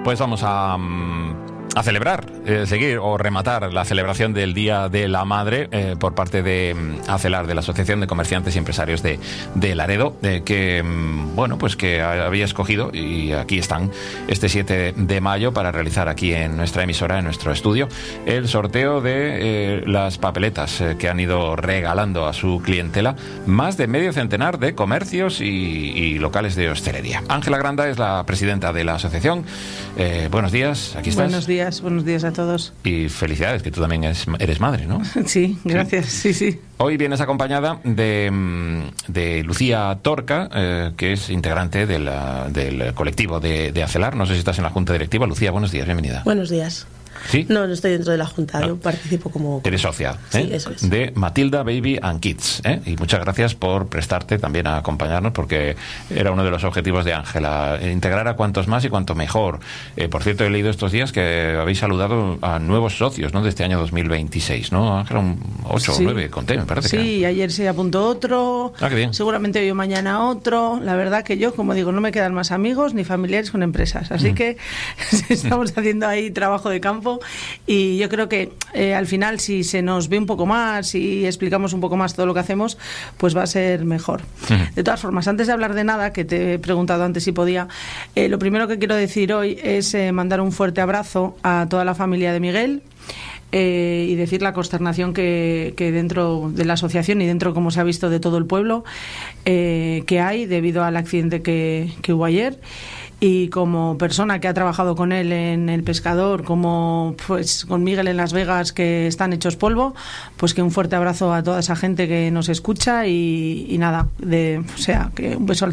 Pues vamos a celebrar, seguir o rematar la celebración del Día de la Madre por parte de ACELAR, de la Asociación de Comerciantes y Empresarios de Laredo, que había escogido, y aquí están, este 7 de mayo para realizar aquí en nuestra emisora, en nuestro estudio, el sorteo de las papeletas que han ido regalando a su clientela más de medio centenar de comercios y locales de hostelería. Ángela Granda es la presidenta de la asociación. Buenos días, aquí estás. Buenos días a todos. Y felicidades, que tú también eres madre, ¿no? Sí, gracias, sí. Hoy vienes acompañada de Lucía Torca, que es integrante del colectivo de ACELAR. No sé si estás en la junta directiva. Lucía, buenos días, bienvenida. Buenos días. ¿Sí? No estoy dentro de la junta, yo participo como... Eres socia, Sí, eso es. de Matilda Baby and Kids, y muchas gracias por prestarte también a acompañarnos, porque era uno de los objetivos de Ángela, integrar a cuantos más y cuanto mejor. Por cierto, he leído estos días que habéis saludado a nuevos socios, ¿no?, de este año 2026, ¿no, Ángela? 8 o 9, conté, me parece. Sí, ayer se apuntó otro, qué bien. Seguramente hoy o mañana otro. La verdad que yo, como digo, no me quedan más amigos ni familiares con empresas, así que estamos haciendo ahí trabajo de campo. Y yo creo que al final, si se nos ve un poco más y explicamos un poco más todo lo que hacemos, pues va a ser mejor. De todas formas, antes de hablar de nada, que te he preguntado antes si podía, lo primero que quiero decir hoy es mandar un fuerte abrazo a toda la familia de Miguel. Y decir la consternación que dentro de la asociación y dentro, como se ha visto, de todo el pueblo, que hay debido al accidente que hubo ayer. Y como persona que ha trabajado con él en El Pescador, como pues con Miguel en Las Vegas, que están hechos polvo, pues que un fuerte abrazo a toda esa gente que nos escucha y nada, que un beso al